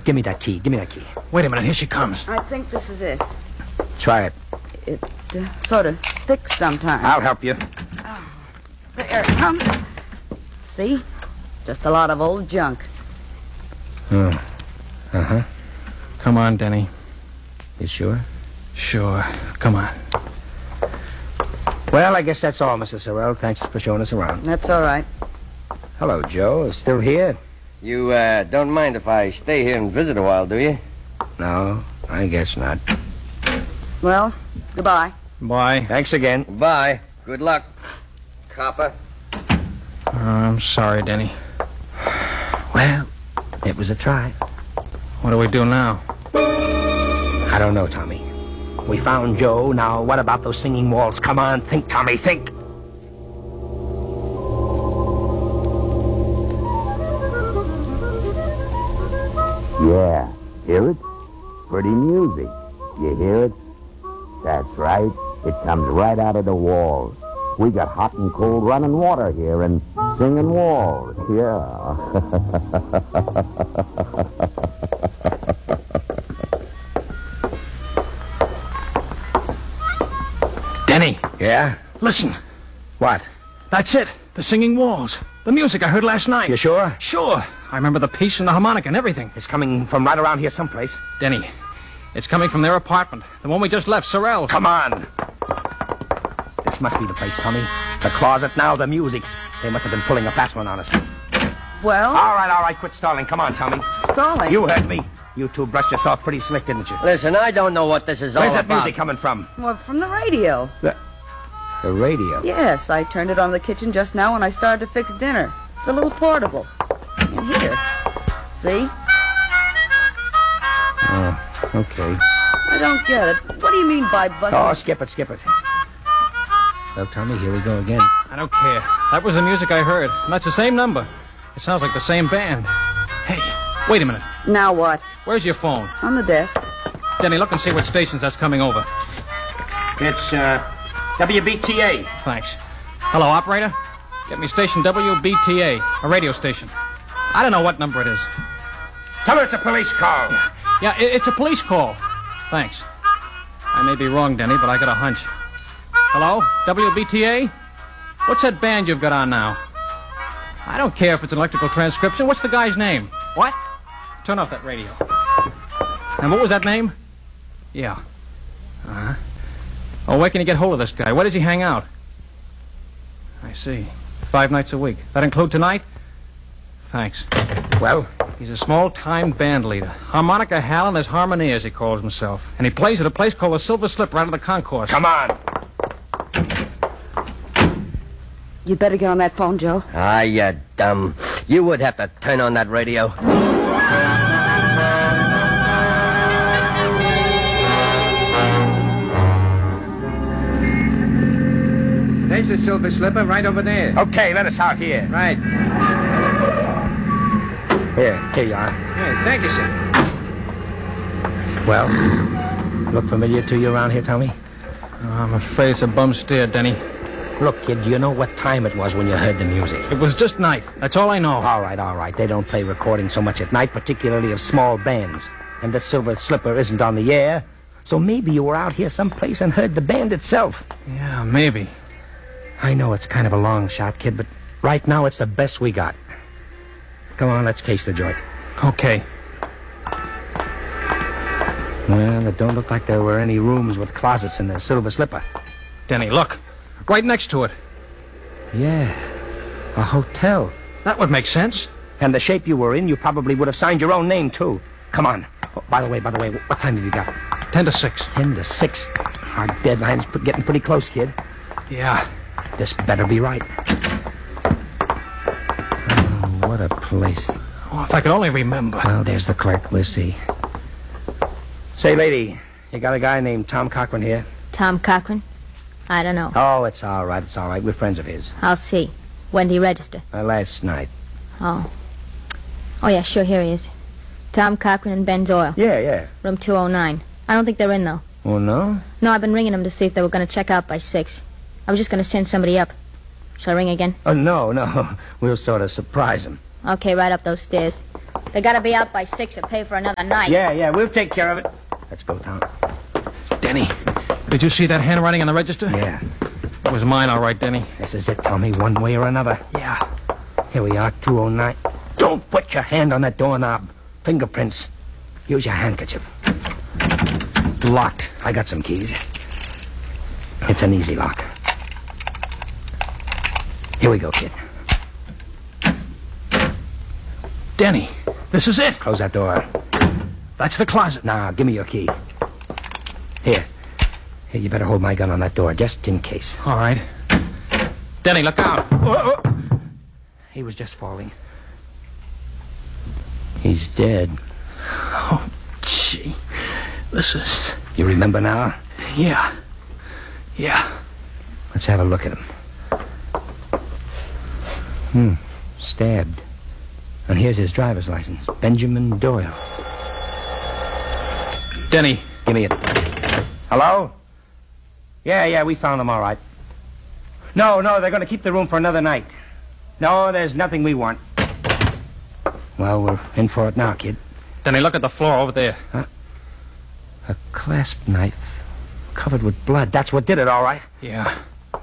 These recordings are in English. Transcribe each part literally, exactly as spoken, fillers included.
Give me that key. Give me that key. Wait a minute. Here she comes. I think this is it. Try it. It uh, sort of sticks sometimes. I'll help you. Oh, there it comes. See? Just a lot of old junk. Oh. Uh-huh. Come on, Denny. You sure? Sure. Come on. Well, I guess that's all, Mister Sorrell. Thanks for showing us around. That's all right. Hello, Joe. Still here? You, uh, don't mind if I stay here and visit a while, do you? No, I guess not. Well, goodbye. Bye. Thanks again. Bye. Good luck, copper. Oh, I'm sorry, Denny. Well, it was a try. What do we do now? I don't know, Tommy. We found Joe. Now, what about those singing walls? Come on, think, Tommy, think. Yeah, hear it? Pretty music. You hear it? That's right. It comes right out of the walls. We got hot and cold running water here and singing walls. Yeah. Denny. Yeah? Listen. What? That's it. The singing walls. The music I heard last night. You sure? Sure. I remember the piece and the harmonica and everything. It's coming from right around here someplace. Denny, it's coming from their apartment. The one we just left, Sorrell. Come on. This must be the place, Tommy. The closet, now the music. They must have been pulling a fast one on us. Well? All right, all right, quit stalling. Come on, Tommy. Stalling? You heard me. You two brushed yourself pretty slick, didn't you? Listen, I don't know what this is Where's all that about. music coming from? Well, from the radio. The, the radio? Yes, I turned it on in the kitchen just now when I started to fix dinner. It's a little portable. In here. See? Oh, okay. I don't get it. What do you mean by busting? Oh, skip it, skip it. Well, Tommy, here we go again. I don't care. That was the music I heard. And that's the same number. It sounds like the same band. Hey, wait a minute. Now what? Where's your phone? On the desk. Denny, look and see what stations that's coming over. It's, uh, W B T A. Thanks. Hello, operator? Get me station W B T A, a radio station. I don't know what number it is. Tell her it's a police call. Yeah, yeah it, it's a police call. Thanks. I may be wrong, Denny, but I got a hunch. Hello? W B T A? What's that band you've got on now? I don't care if it's an electrical transcription. What's the guy's name? What? Turn off that radio. And what was that name? Yeah. Uh-huh. Oh, where can you get hold of this guy? Where does he hang out? I see. Five nights a week. That include tonight? Thanks. Well? He's a small-time band leader. Harmonica Hal and his Harmoniers, he calls himself. And he plays at a place called the Silver Slipper out of the concourse. Come on. You better get on that phone, Joe. Ah, you dumb. You would have to turn on that radio. There's the Silver Slipper right over there. Okay, let us out here. Right. Here, here you are. Hey, thank you, sir. Well, look familiar to you around here, Tommy? Oh, I'm afraid it's a bum steer, Denny. Look, kid, do you know what time it was when you heard the music? It was just night. That's all I know. All right, all right. They don't play recordings so much at night, particularly of small bands. And the Silver Slipper isn't on the air. So maybe you were out here someplace and heard the band itself. Yeah, maybe. I know it's kind of a long shot, kid, but right now it's the best we got. Come on, let's case the joint. Okay. Well, it don't look like there were any rooms with closets in the Silver Slipper. Denny, look. Right next to it. Yeah, a hotel. That would make sense. And the shape you were in, you probably would have signed your own name, too. Come on. Oh, by the way, by the way, what time have you got? Ten to six. Ten to six. Our deadline's getting pretty close, kid. Yeah. This better be right. Oh, what a place. Oh, if I could only remember. Well, there's the clerk. We'll see. Say, lady, you got a guy named Tom Cochran here? Tom Cochran? I don't know. Oh, it's all right. It's all right. We're friends of his. I'll see. When do you register? Uh, last night. Oh. Oh, yeah, sure, here he is. Tom Cochran and Ben's Oil. Yeah, yeah. Room two oh nine. I don't think they're in, though. Oh, no? No, I've been ringing them to see if they were going to check out by six. I was just going to send somebody up. Shall I ring again? Oh, no, no. We'll sort of surprise him. Okay, right up those stairs. They gotta be out by six or pay for another night. Yeah, yeah, we'll take care of it. Let's go, Tom. Denny, did you see that handwriting on the register? Yeah. It was mine, all right, Denny. This is it, Tommy, one way or another. Yeah. Here we are, two oh nine. Don't put your hand on that doorknob. Fingerprints. Use your handkerchief. Locked. I got some keys. It's an easy lock. Here we go, kid. Denny, this is it. Close that door. That's the closet. Nah, give me your key. Here. Here, you better hold my gun on that door, just in case. All right. Denny, look out. Oh, oh. He was just falling. He's dead. Oh, gee. This is... You remember now? Yeah. Yeah. Let's have a look at him. Hmm. Stabbed. And here's his driver's license. Benjamin Doyle. Denny. Give me it. Hello? Yeah, yeah, we found him all right. No, no, they're going to keep the room for another night. No, there's nothing we want. Well, we're in for it now, kid. Denny, look at the floor over there. Huh? A clasp knife covered with blood. That's what did it, all right. Yeah.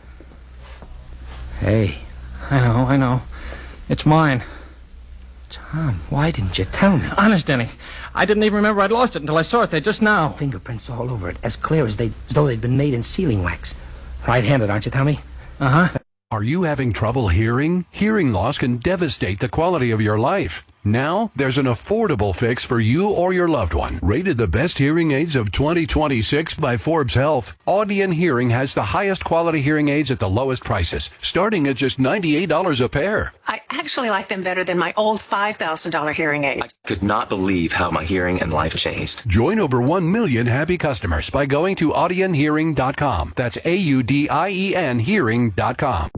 Hey. I know, I know. It's mine. Tom, why didn't you tell me? Honest, Denny. I didn't even remember I'd lost it until I saw it there just now. Fingerprints all over it, as clear as they as though they'd been made in sealing wax. Right-handed, aren't you, Tommy? Uh-huh. Are you having trouble hearing? Hearing loss can devastate the quality of your life. Now, there's an affordable fix for you or your loved one. Rated the best hearing aids of twenty twenty-six by Forbes Health, Audion Hearing has the highest quality hearing aids at the lowest prices, starting at just ninety-eight dollars a pair. I actually like them better than my old five thousand dollars hearing aid. I could not believe how my hearing and life changed. Join over one million happy customers by going to audion hearing dot com. That's A U D I E N hearing dot com.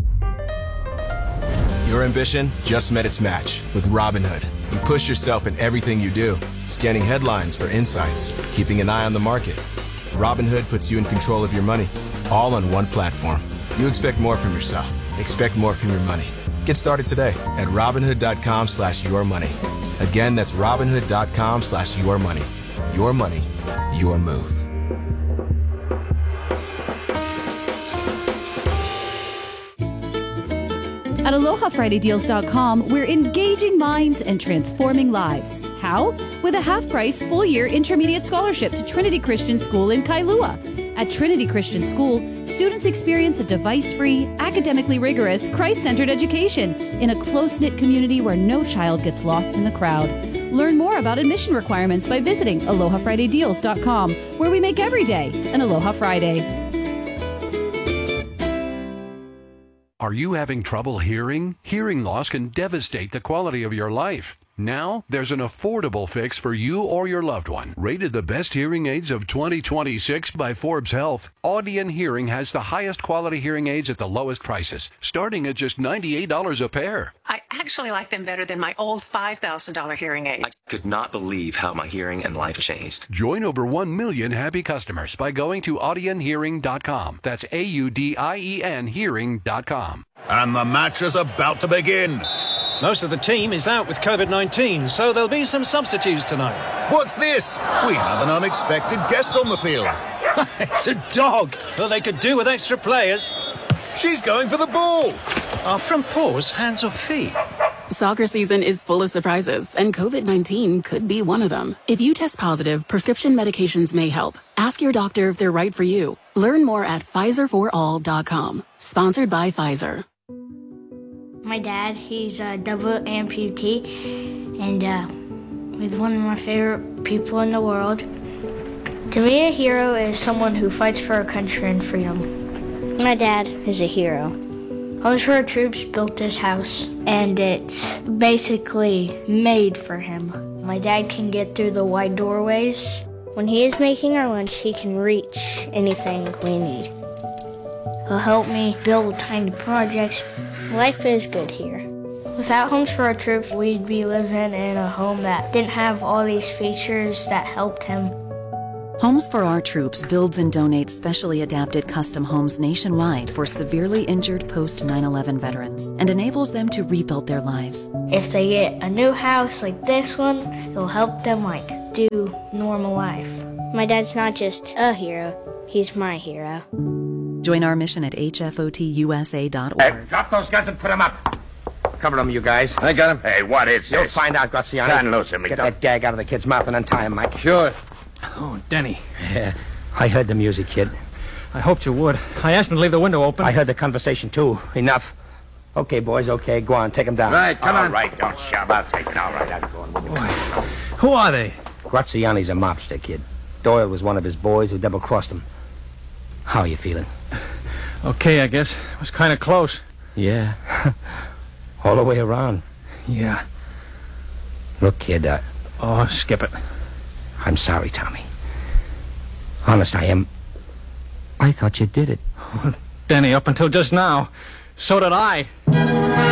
Your ambition just met its match with Robinhood. You push yourself in everything you do, scanning headlines for insights, keeping an eye on the market. Robinhood puts you in control of your money, all on one platform. You expect more from yourself. Expect more from your money. Get started today at Robinhood dot com slash your money. Again, that's Robinhood dot com slash your money. Your money, your move. At Aloha Friday Deals dot com, we're engaging minds and transforming lives. How? With a half-price, full-year intermediate scholarship to Trinity Christian School in Kailua. At Trinity Christian School, students experience a device-free, academically rigorous, Christ-centered education in a close-knit community where no child gets lost in the crowd. Learn more about admission requirements by visiting Aloha Friday Deals dot com, where we make every day an Aloha Friday. Are you having trouble hearing? Hearing loss can devastate the quality of your life. Now, there's an affordable fix for you or your loved one. Rated the best hearing aids of twenty twenty-six by Forbes Health, Audion Hearing has the highest quality hearing aids at the lowest prices, starting at just ninety-eight dollars a pair. I actually like them better than my old five thousand dollars hearing aid. I could not believe how my hearing and life changed. Join over one million happy customers by going to audion hearing dot com. That's A U D I E N hearing dot com. And the match is about to begin. Most of the team is out with COVID nineteen, so there'll be some substitutes tonight. What's this? We have an unexpected guest on the field. It's a dog. Well, they could do with extra players. She's going for the ball. Are front paws hands or feet? Soccer season is full of surprises, and COVID nineteen could be one of them. If you test positive, prescription medications may help. Ask your doctor if they're right for you. Learn more at Pfizer for all dot com. Sponsored by Pfizer. My dad, he's a double amputee, and uh, he's one of my favorite people in the world. To me, a hero is someone who fights for our country and freedom. My dad is a hero. Homes for Our Troops built this house, and it's basically made for him. My dad can get through the wide doorways. When he is making our lunch, he can reach anything we need. He'll help me build tiny projects. Life is good here. Without Homes for Our Troops, we'd be living in a home that didn't have all these features that helped him. Homes for Our Troops builds and donates specially adapted custom homes nationwide for severely injured post nine eleven veterans and enables them to rebuild their lives. If they get a new house like this one, it'll help them, like, do normal life. My dad's not just a hero, he's my hero. Join our mission at H F O T U S A dot org. Hey, drop those guns and put them up. Cover them, you guys. I got him. Hey, what is You'll this? find out, Graziani. Turn loose of me. Get Don't- that gag out of the kid's mouth and untie him, Mike. Sure. Oh, Denny. Yeah, I heard the music, kid. I hoped you would. I asked him to leave the window open. I heard the conversation, too. Enough. Okay, boys, okay. Go on, take him down. Right, come All on. right, don't shove. I'll take it. All right, I'm going. We'll be back. Who are they? Graziani's a mobster, kid. Doyle was one of his boys who double-crossed him. How are you feeling? Okay, I guess. It was kind of close. Yeah. All the way around. Yeah. Look, kid, uh, Oh, skip it. I'm sorry, Tommy. Honest, I am. I thought you did it. Denny, up until just now. So did I.